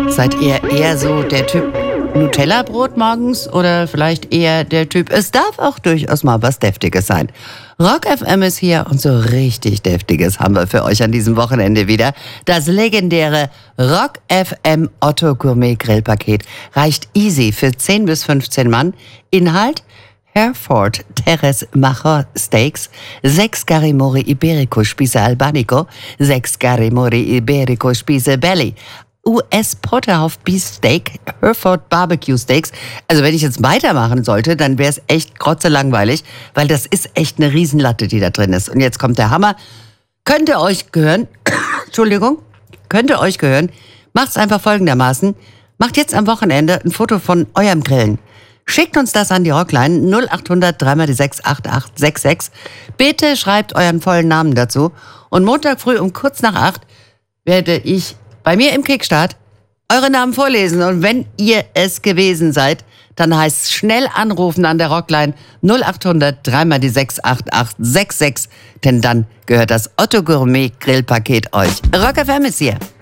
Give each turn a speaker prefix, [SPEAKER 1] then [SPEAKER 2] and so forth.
[SPEAKER 1] Seid ihr eher so der Typ Nutella-Brot morgens oder vielleicht eher der Typ, es darf auch durchaus mal was Deftiges sein. Rock FM ist hier und so richtig Deftiges haben wir für euch an diesem Wochenende wieder. Das legendäre Rock FM Otto Gourmet Grillpaket reicht easy für 10 bis 15 Mann. Inhalt: Hereford Terres Major Steaks, 6 Garimori Iberico Spieße Albanico, 6 Garimori Iberico Spieße Belly, US Porterhouse Beef Steak, Hereford Barbecue Steaks. Also wenn ich jetzt weitermachen sollte, dann wäre es echt grotzelangweilig, weil das ist echt eine Riesenlatte, die da drin ist. Und jetzt kommt der Hammer. Könnte euch gehören, könnte euch gehören, macht's einfach folgendermaßen. Macht jetzt am Wochenende ein Foto von eurem Grillen. Schickt uns das an die Rockline 0800 3x6 8866. Bitte schreibt euren vollen Namen dazu. Und Montag früh um kurz nach 8 werde ich bei mir im Kickstart eure Namen vorlesen. Und wenn ihr es gewesen seid, dann heißt es schnell anrufen an der Rockline 0800 3x6 8866. Denn dann gehört das Otto Gourmet Grillpaket euch. Rock FM ist hier.